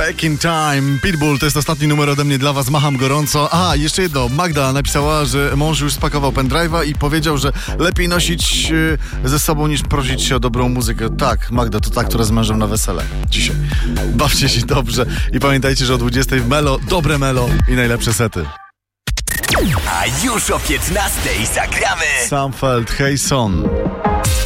Back in Time. Pitbull, to jest ostatni numer ode mnie dla was, macham gorąco. A, jeszcze jedno, Magda napisała, że mąż już spakował pendrive'a i powiedział, że lepiej nosić ze sobą niż prosić się o dobrą muzykę. Tak, Magda, to ta, która z mężem na wesele dzisiaj. Bawcie się dobrze i pamiętajcie, że o 20 w Melo, dobre Melo i najlepsze sety. A już o 15 zagramy Sam Feld, Hey Son.